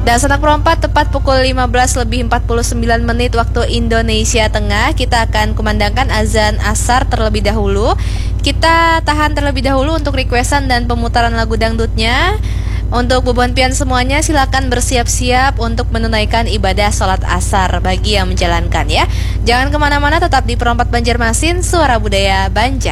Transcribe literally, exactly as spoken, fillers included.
Dan Sanak Perempat tepat pukul lima belas lebih empat puluh sembilan menit waktu Indonesia Tengah, kita akan kumandangkan azan asar terlebih dahulu. Kita tahan terlebih dahulu untuk requestan dan pemutaran lagu dangdutnya. Untuk beban pian semuanya silakan bersiap-siap untuk menunaikan ibadah sholat asar bagi yang menjalankan ya. Jangan kemana-mana, tetap di Perempat Banjarmasin, Suara Budaya Banjar.